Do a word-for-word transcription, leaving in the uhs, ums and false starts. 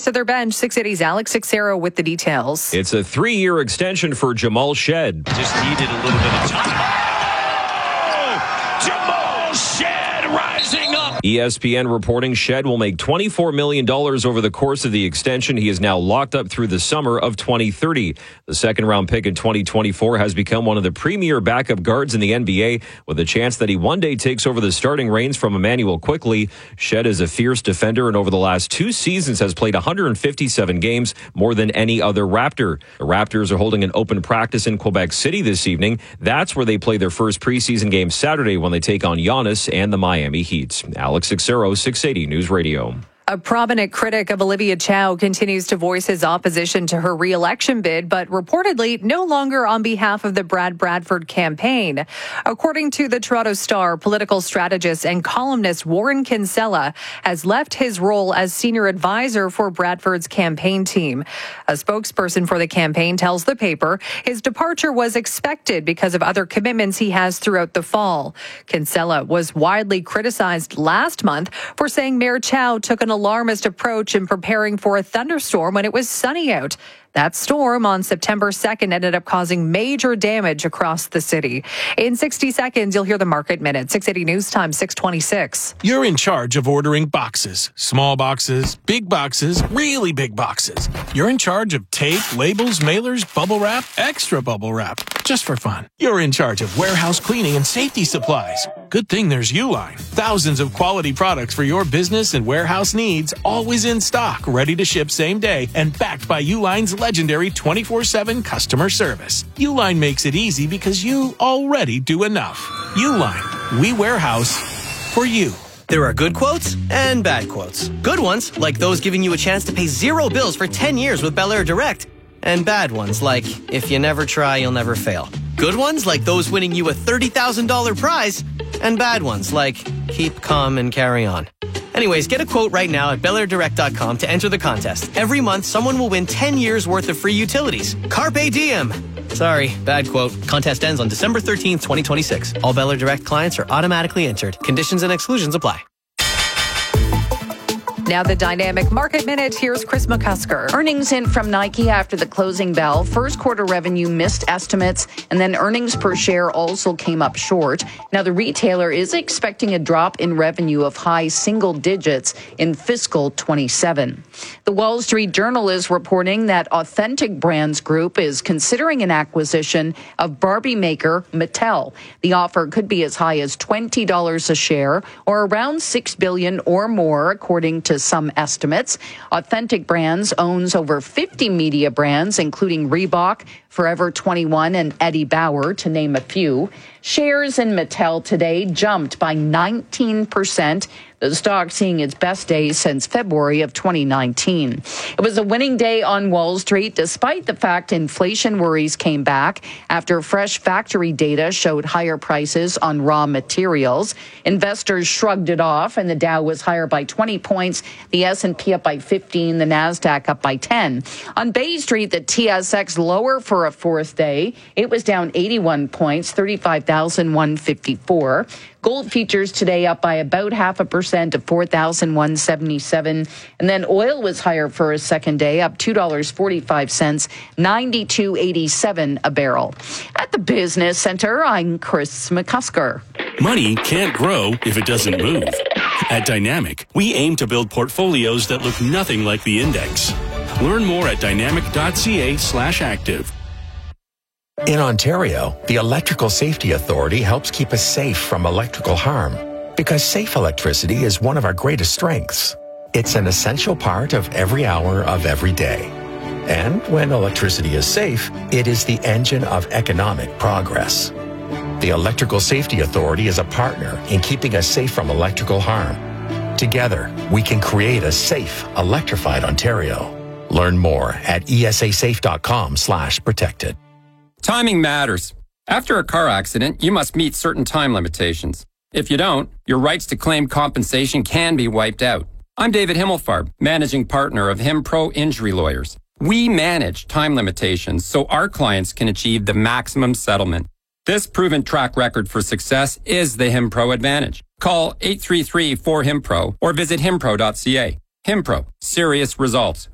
to their bench. six eighty's Alex Sixero with the details. It's a three-year extension for Jamal Shed. Just needed a little bit of time. Oh, Jamal Shed rising up. E S P N reporting Shed will make twenty-four million dollars over the course of the extension. He is now locked up through the summer of twenty thirty. The second-round pick in twenty twenty-four has become one of the premier backup guards in the N B A, with a chance that he one day takes over the starting reins from Emmanuel Quickley. Shed is a fierce defender and over the last two seasons has played one hundred fifty-seven games, more than any other Raptor. The Raptors are holding an open practice in Quebec City this evening. That's where they play their first preseason game Saturday when they take on Giannis and the Miami Heat. Alex Sixero, six eighty News Radio. A prominent critic of Olivia Chow continues to voice his opposition to her re-election bid, but reportedly no longer on behalf of the Brad Bradford campaign. According to the Toronto Star, political strategist and columnist Warren Kinsella has left his role as senior advisor for Bradford's campaign team. A spokesperson for the campaign tells the paper his departure was expected because of other commitments he has throughout the fall. Kinsella was widely criticized last month for saying Mayor Chow took an alarmist approach in preparing for a thunderstorm when it was sunny out. That storm on September second ended up causing major damage across the city. In sixty seconds, you'll hear the Market Minute. six eighty News Time, six twenty-six. You're in charge of ordering boxes. Small boxes, big boxes, really big boxes. You're in charge of tape, labels, mailers, bubble wrap, extra bubble wrap. Just for fun. You're in charge of warehouse cleaning and safety supplies. Good thing there's Uline. Thousands of quality products for your business and warehouse needs, always in stock, ready to ship same day, and backed by Uline's legendary twenty-four seven customer service. Uline makes it easy because you already do enough. Uline, we warehouse for you. There are good quotes and bad quotes. Good ones, like those giving you a chance to pay zero bills for ten years with Bel Air Direct. And bad ones, like, if you never try, you'll never fail. Good ones, like those winning you a thirty thousand dollars prize. And bad ones, like, keep calm and carry on. Anyways, get a quote right now at Bel Air Direct dot com to enter the contest. Every month, someone will win ten years worth of free utilities. Carpe diem. Sorry, bad quote. Contest ends on December thirteenth, twenty twenty-six. All Bel Air Direct clients are automatically entered. Conditions and exclusions apply. Now the Dynamic Market Minute. Here's Chris McCusker. Earnings in from Nike after the closing bell. First quarter revenue missed estimates, and then earnings per share also came up short. Now the retailer is expecting a drop in revenue of high single digits in fiscal twenty-seven. The Wall Street Journal is reporting that Authentic Brands Group is considering an acquisition of Barbie maker Mattel. The offer could be as high as twenty dollars a share, or around six billion dollars or more, according to some estimates. Authentic Brands owns over fifty media brands, including Reebok, Forever twenty-one, and Eddie Bauer, to name a few. Shares in Mattel today jumped by nineteen percent. The stock seeing its best day since February of twenty nineteen. It was a winning day on Wall Street, despite the fact inflation worries came back after fresh factory data showed higher prices on raw materials. Investors shrugged it off, and the Dow was higher by twenty points, the S and P up by fifteen, the NASDAQ up by ten. On Bay Street, the T S X lower for a fourth day. It was down eighty-one points, thirty-five thousand one hundred fifty-four. Gold futures today up by about half a percent to four thousand one hundred seventy-seven. And then oil was higher for a second day, up two dollars and forty-five cents, ninety-two eighty-seven a barrel. At the Business Center, I'm Chris McCusker. Money can't grow if it doesn't move. At Dynamic, we aim to build portfolios that look nothing like the index. Learn more at dynamic.ca slash active. In Ontario, the Electrical Safety Authority helps keep us safe from electrical harm because safe electricity is one of our greatest strengths. It's an essential part of every hour of every day. And when electricity is safe, it is the engine of economic progress. The Electrical Safety Authority is a partner in keeping us safe from electrical harm. Together, we can create a safe, electrified Ontario. Learn more at esasafe.com slash protected. Timing matters. After a car accident, you must meet certain time limitations. If you don't, your rights to claim compensation can be wiped out. I'm David Himmelfarb, managing partner of HimPro Injury Lawyers. We manage time limitations so our clients can achieve the maximum settlement. This proven track record for success is the HimPro advantage. Call eight three three, four, HIMPRO or visit himpro dot c a. HimPro, serious results.